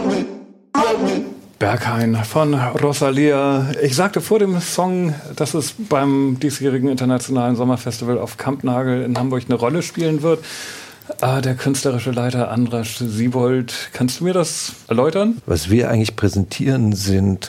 Berghain von Rosalia. Ich sagte vor dem Song, dass es beim diesjährigen Internationalen Sommerfestival auf Kampnagel in Hamburg eine Rolle spielen wird. Der künstlerische Leiter Andras Siebold, kannst du mir das erläutern? Was wir eigentlich präsentieren, sind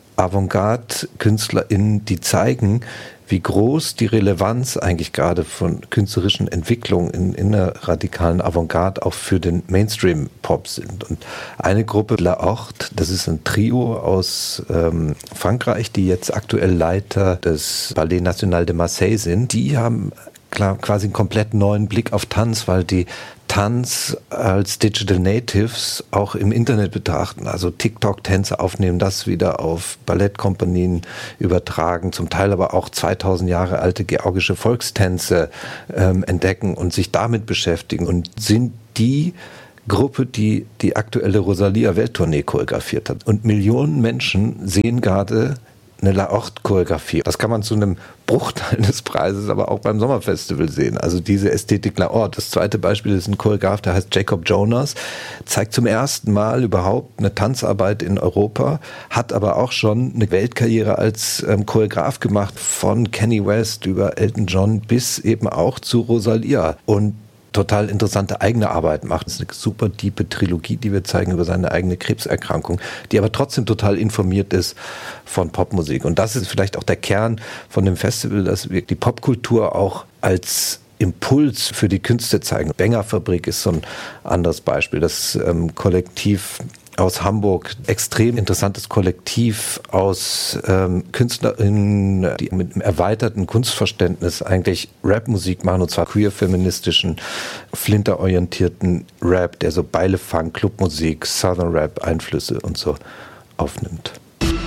Avantgarde-KünstlerInnen, die zeigen, wie groß die Relevanz eigentlich gerade von künstlerischen Entwicklungen in der radikalen Avantgarde auch für den Mainstream-Pop sind. Und eine Gruppe, La Horte, das ist ein Trio aus Frankreich, die jetzt aktuell Leiter des Ballet National de Marseille sind, die haben quasi einen komplett neuen Blick auf Tanz, weil die Tanz als Digital Natives auch im Internet betrachten, also TikTok-Tänze aufnehmen, das wieder auf Ballettkompanien übertragen, zum Teil aber auch 2000 Jahre alte georgische Volkstänze entdecken und sich damit beschäftigen und sind die Gruppe, die die aktuelle Rosalia-Welttournee choreografiert hat. Und Millionen Menschen sehen gerade eine La Horte-Choreografie. Das kann man zu einem Bruchteil des Preises aber auch beim Sommerfestival sehen. Also diese Ästhetik La Horte. Das zweite Beispiel ist ein Choreograf, der heißt Jacob Jonas, zeigt zum ersten Mal überhaupt eine Tanzarbeit in Europa, hat aber auch schon eine Weltkarriere als Choreograf gemacht, von Kanye West über Elton John bis eben auch zu Rosalia. Und total interessante eigene Arbeit macht. Das ist eine super tiefe Trilogie, die wir zeigen über seine eigene Krebserkrankung, die aber trotzdem total informiert ist von Popmusik. Und das ist vielleicht auch der Kern von dem Festival, dass wir die Popkultur auch als Impuls für die Künste zeigen. Bengerfabrik ist so ein anderes Beispiel. Das Kollektiv aus Hamburg, extrem interessantes Kollektiv aus KünstlerInnen, die mit einem erweiterten Kunstverständnis eigentlich Rapmusik machen, und zwar queer-feministischen, flinterorientierten Rap, der so Beile-Funk, Clubmusik, Southern Rap Einflüsse und so aufnimmt.